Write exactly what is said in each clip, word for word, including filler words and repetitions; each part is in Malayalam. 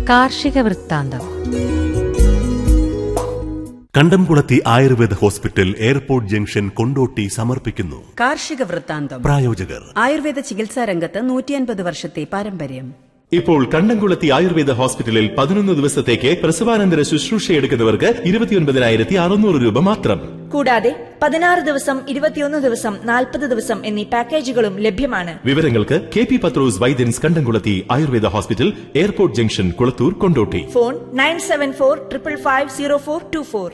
കാർഷിക വൃത്താന്തം. കണ്ടംകുളത്തി Ayurveda hospital, airport junction, Kondotty സമർപ്പിക്കുന്നു കാർഷിക വൃത്താന്തം. പ്രായോജകർ ആയുർവേദ ചികിത്സാ രംഗത്ത് നൂറ്റിയൻപത് വർഷത്തെ പാരമ്പര്യം. ഇപ്പോൾ കണ്ടംകുളത്തി ആയുർവേദ ഹോസ്പിറ്റലിൽ പതിനൊന്ന് ദിവസത്തേക്ക് പ്രസവാനന്തര ശുശ്രൂഷയെടുക്കുന്നവർക്ക് ഇരുപത്തിയൊൻപതിനായിരത്തി അറുന്നൂറ് രൂപ മാത്രം. കൂടാതെ പതിനാറ് ദിവസം, ഇരുപത്തിയൊന്ന് ദിവസം, നാൽപ്പത് ദിവസം എന്നീ പാക്കേജുകളും ലഭ്യമാണ്. വിവരങ്ങൾക്ക് കെ പി പത്രോസ് വൈദ്യൻസ് കണ്ടംകുളത്തി Ayurveda hospital, airport junction, Kulathur, Kondotty. Phone nine seven four triple five zero four to four.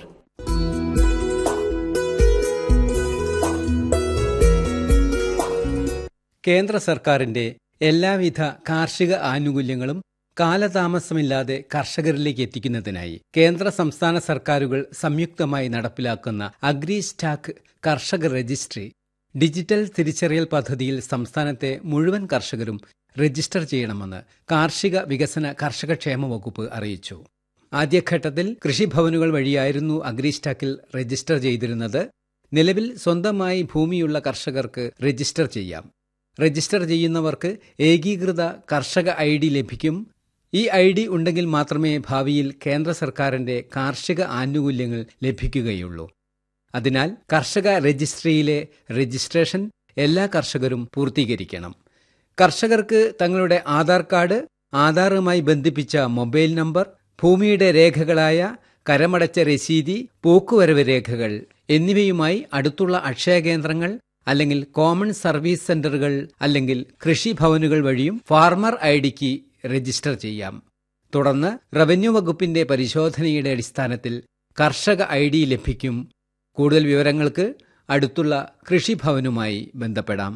കേന്ദ്ര സർക്കാരിന്റെ എല്ലാവിധ കാർഷിക ആനുകൂല്യങ്ങളും കാലതാമസമില്ലാതെ കർഷകരിലേക്ക് എത്തിക്കുന്നതിനായി കേന്ദ്ര സംസ്ഥാന സർക്കാരുകൾ സംയുക്തമായി നടപ്പിലാക്കുന്ന അഗ്രി സ്റ്റാക്ക് കർഷക രജിസ്ട്രി ഡിജിറ്റൽ തിരിച്ചറിയൽ പദ്ധതിയിൽ സംസ്ഥാനത്തെ മുഴുവൻ കർഷകരും രജിസ്റ്റർ ചെയ്യണമെന്ന് കാർഷിക വികസന കർഷകക്ഷേമ വകുപ്പ് അറിയിച്ചു. ആദ്യഘട്ടത്തിൽ കൃഷിഭവനുകൾ വഴിയായിരുന്നു അഗ്രി സ്റ്റാക്കിൽ രജിസ്റ്റർ ചെയ്തിരുന്നത്. നിലവിൽ സ്വന്തമായി ഭൂമിയുള്ള കർഷകർക്ക് രജിസ്റ്റർ ചെയ്യാം. രജിസ്റ്റർ ചെയ്യുന്നവർക്ക് ഏകീകൃത കർഷക ഐ ഡി ലഭിക്കും. ഈ ഐ ഡി ഉണ്ടെങ്കിൽ മാത്രമേ ഭാവിയിൽ കേന്ദ്ര സർക്കാരിന്റെ കാർഷിക ആനുകൂല്യങ്ങൾ ലഭിക്കുകയുള്ളൂ. അതിനാൽ കർഷക രജിസ്ട്രിയിലെ രജിസ്ട്രേഷൻ എല്ലാ കർഷകരും പൂർത്തീകരിക്കണം. കർഷകർക്ക് തങ്ങളുടെ ആധാർ കാർഡ്, ആധാറുമായി ബന്ധിപ്പിച്ച മൊബൈൽ നമ്പർ, ഭൂമിയുടെ രേഖകളായ കരമടച്ച രസീതി, പോക്കുവരവ് രേഖകൾ എന്നിവയുമായി അടുത്തുള്ള അക്ഷയ കേന്ദ്രങ്ങൾ അല്ലെങ്കിൽ കോമൺ സർവീസ് സെന്ററുകൾ അല്ലെങ്കിൽ കൃഷിഭവനുകൾ വഴിയും ഫാർമർ ഐ ഡിക്ക് രജിസ്റ്റർ ചെയ്യാം. തുടർന്ന് റവന്യൂ വകുപ്പിന്റെ പരിശോധനയുടെ അടിസ്ഥാനത്തിൽ കർഷക ഐ ഡി ലഭിക്കും. കൂടുതൽ വിവരങ്ങൾക്ക് അടുത്തുള്ള കൃഷിഭവനുമായി ബന്ധപ്പെടാം.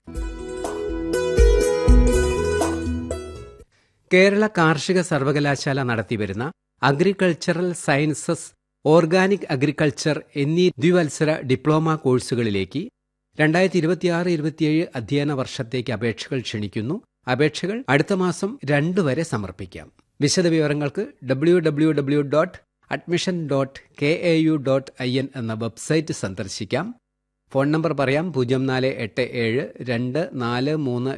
കേരള കാർഷിക സർവകലാശാല നടത്തിവരുന്ന അഗ്രികൾച്ചറൽ സയൻസസ്, ഓർഗാനിക് അഗ്രികൾച്ചർ എന്നീ ദ്വിവത്സര ഡിപ്ലോമ കോഴ്സുകളിലേക്ക് രണ്ടായിരത്തി ഇരുപത്തിയാറ് ഇരുപത്തിയേഴ് അധ്യയന വർഷത്തേക്ക് അപേക്ഷകൾ ക്ഷണിക്കുന്നു. അപേക്ഷകൾ അടുത്ത മാസം രണ്ട് വരെ സമർപ്പിക്കാം. വിശദവിവരങ്ങൾക്ക് W W W dot admission dot K A U dot I N എന്ന വെബ്സൈറ്റ് സന്ദർശിക്കാം. ഫോൺ നമ്പർ പറയാം: പൂജ്യം നാല് എട്ട് ഏഴ് രണ്ട് നാല് മൂന്ന്